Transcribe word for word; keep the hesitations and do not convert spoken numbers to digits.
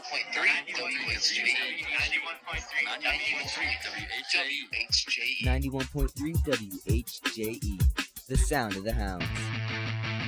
point three W H J E. ninety-one point three W H J E. ninety-one point three W H J E. The sound of the hounds.